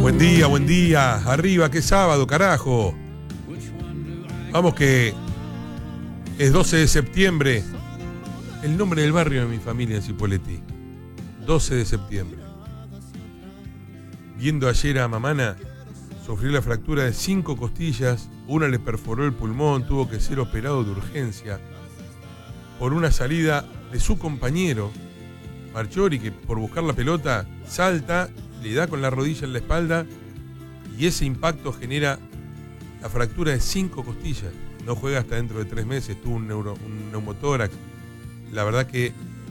Buen día. Arriba, que sábado, carajo. Vamos que es 12 de septiembre. El nombre del barrio de mi familia en Cipolletti. 12 de septiembre. Viendo ayer a Mamana, sufrió la fractura de 5 costillas, una le perforó el pulmón, tuvo que ser operado de urgencia por una salida de su compañero, Marchori, que por buscar la pelota salta, le da con la rodilla en la espalda y ese impacto genera la fractura de 5 costillas. No juega hasta dentro de 3 meses, tuvo un neumotórax. La verdad que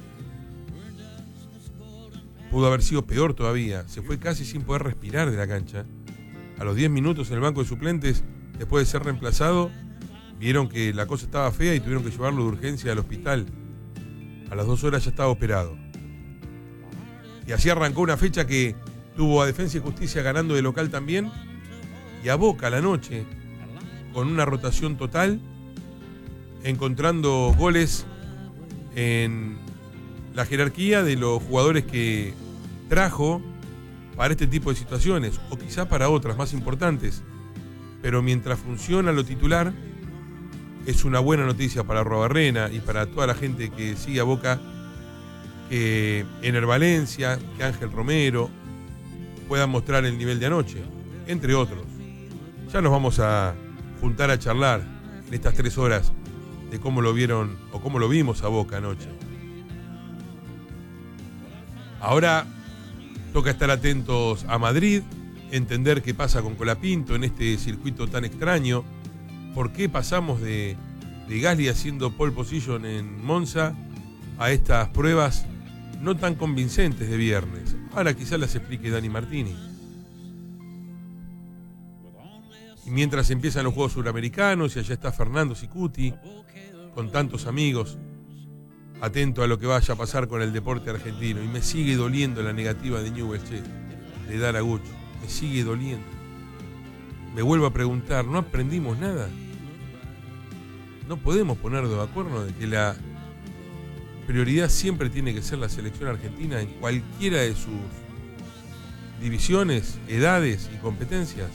pudo haber sido peor todavía. Se fue casi sin poder respirar de la cancha. A los 10 minutos en el banco de suplentes, después de ser reemplazado, vieron que la cosa estaba fea y tuvieron que llevarlo de urgencia al hospital. A las 2 horas ya estaba operado. Y así arrancó una fecha que tuvo a Defensa y Justicia ganando de local también, y a Boca a la noche, con una rotación total, encontrando goles en la jerarquía de los jugadores que trajo para este tipo de situaciones, o quizá para otras más importantes. Pero mientras funciona lo titular, es una buena noticia para Arruabarrena y para toda la gente que sigue a Boca, que Ener Valencia, que Ángel Romero puedan mostrar el nivel de anoche, entre otros. Ya nos vamos a juntar a charlar en estas 3 horas de cómo lo vieron o cómo lo vimos a Boca anoche. Ahora toca estar atentos a Madrid, entender qué pasa con Colapinto en este circuito tan extraño, por qué pasamos de Gasly haciendo pole position en Monza a estas pruebas no tan convincentes de viernes. Ahora quizás las explique Dani Martini. Y mientras empiezan los Juegos Suramericanos y allá está Fernando Sicuti con tantos amigos, atento a lo que vaya a pasar con el deporte argentino. Y me sigue doliendo la negativa de Newell's, de dar a Gucho. Me sigue doliendo. Me vuelvo a preguntar, ¿no aprendimos nada? No podemos ponernos de acuerdo de que la prioridad siempre tiene que ser la selección argentina en cualquiera de sus divisiones, edades y competencias.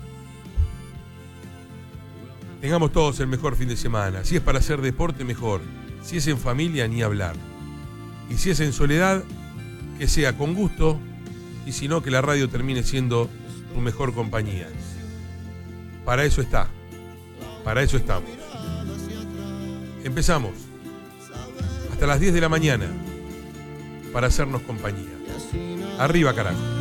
Tengamos todos el mejor fin de semana. Si es para hacer deporte, mejor. Si es en familia, ni hablar. Y si es en soledad, que sea con gusto. Y si no, que la radio termine siendo tu mejor compañía. Para eso está. Para eso estamos. Empezamos. Hasta las 10 de la mañana. Para hacernos compañía. Arriba, carajo.